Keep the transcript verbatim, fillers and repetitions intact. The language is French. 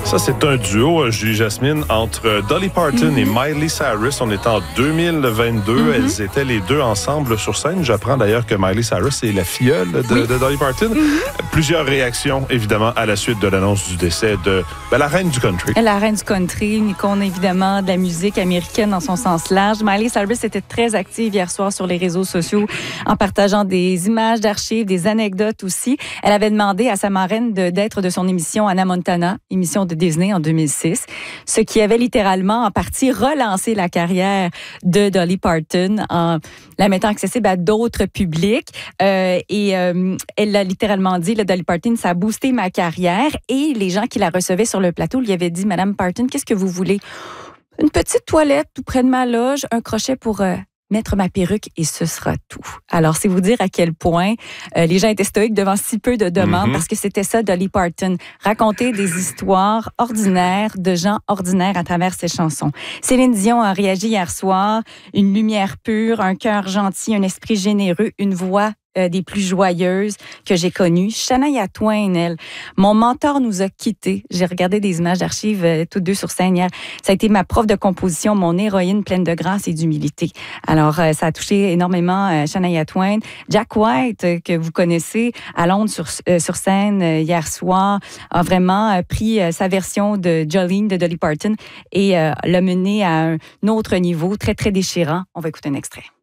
Ça, c'est un duo, Julie Jasmine, entre Dolly Parton mm-hmm. et Miley Cyrus. On est en deux mille vingt-deux. Mm-hmm. Elles étaient les deux ensemble sur scène. J'apprends d'ailleurs que Miley Cyrus est la filleule de, oui. de Dolly Parton. Mm-hmm. Plusieurs réactions, évidemment, à la suite de l'annonce du décès de ben, la reine du country. La reine du country, une icône, évidemment, de la musique américaine dans son sens large. Miley Cyrus était très active hier soir sur les réseaux sociaux en partageant des images d'archives, des anecdotes aussi. Elle avait demandé à sa marraine de, d'être de son émission Hannah Montana, émission de Disney en deux mille six, ce qui avait littéralement en partie relancé la carrière de Dolly Parton en la mettant accessible à d'autres publics. Euh, et euh, elle l'a littéralement dit, là, Dolly Parton, ça a boosté ma carrière. Et les gens qui la recevaient sur le plateau lui avaient dit, Madame Parton, qu'est-ce que vous voulez? Une petite toilette tout près de ma loge, un crochet pour... Euh, mettre ma perruque et ce sera tout. Alors, c'est vous dire à quel point euh, les gens étaient stoïques devant si peu de demandes mm-hmm. parce que c'était ça, Dolly Parton. Raconter des histoires ordinaires de gens ordinaires à travers ses chansons. Céline Dion a réagi hier soir. Une lumière pure, un cœur gentil, un esprit généreux, une voix Euh, des plus joyeuses que j'ai connues. Shania Twain, elle, mon mentor nous a quittés. J'ai regardé des images d'archives euh, toutes deux sur scène hier. Ça a été ma prof de composition, mon héroïne pleine de grâce et d'humilité. Alors, euh, ça a touché énormément euh, Shania Twain. Jack White, euh, que vous connaissez, à Londres sur, euh, sur scène euh, hier soir, a vraiment euh, pris euh, sa version de Jolene de Dolly Parton et euh, l'a menée à un autre niveau très, très déchirant. On va écouter un extrait.